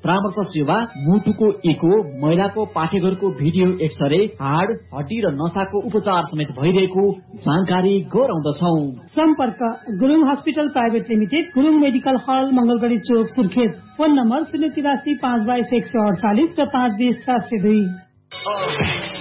परामर्श सेवा, मुटुको इको, महिलाको पाठेघरको भिडियो एक्सरे, हाड, हड्डी र नसाको उपचार समेत भइरहेको जानकारी गराउँदछौ। सम्पर्क Gurung hospital private limited, Gurung medical हल, मंगलगढी चोक, सुर्खेत। फोन नम्बर 083 522 148 र 520 702।